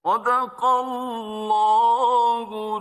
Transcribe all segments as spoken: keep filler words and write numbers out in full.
صدق الله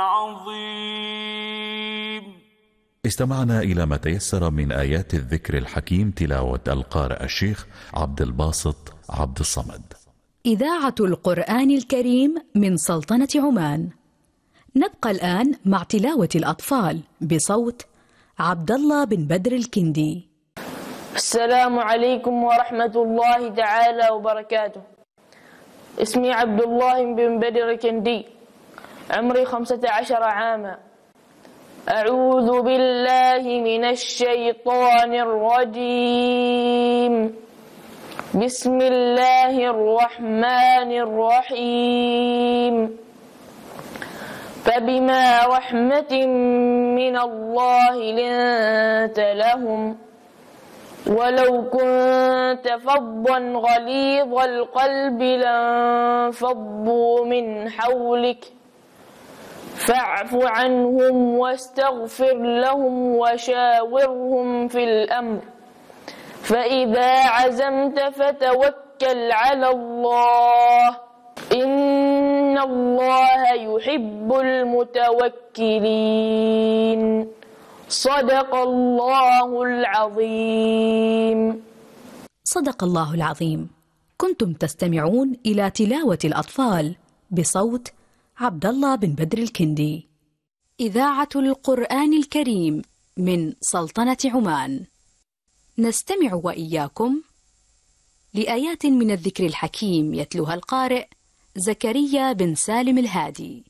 العظيم. استمعنا إلى ما تيسر من آيات الذكر الحكيم، تلاوة القارئ الشيخ عبد الباسط عبد الصمد. إذاعة القرآن الكريم من سلطنة عمان. نبقى الآن مع تلاوة الأطفال بصوت عبد الله بن بدر الكندي. السلام عليكم ورحمة الله تعالى وبركاته. اسمي عبد الله بن بدر الكندي، عمري خمسة عشر عاما. أعوذ بالله من الشيطان الرجيم. بسم الله الرحمن الرحيم. فبما رحمة من الله لنت لهم، ولو كنت فظا غليظ القلب لانفضوا من حولك، فاعف عنهم واستغفر لهم وشاورهم في الأمر، فإذا عزمت فتوكل على الله، إن الله يحب المتوكلين. صدق الله العظيم. صدق الله العظيم. كنتم تستمعون إلى تلاوة الأطفال بصوت عبد الله بن بدر الكندي. إذاعة القرآن الكريم من سلطنة عمان. نستمع وإياكم لآيات من الذكر الحكيم يتلوها القارئ زكريا بن سالم الهادي.